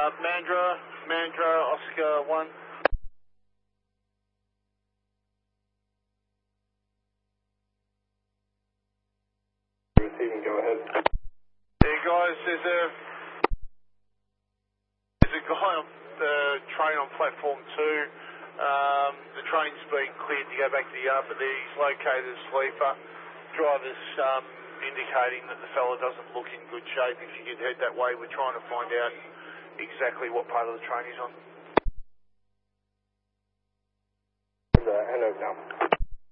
Mandra, Oscar 1. Receiving, go ahead. Yeah, guys, there's a guy on the train on platform 2. The train's been cleared to go back to the yard, but he's located a sleeper. Driver's indicating that the fella doesn't look in good shape. If you could head that way, we're trying to find out exactly what part of the train he's on. Hand over now.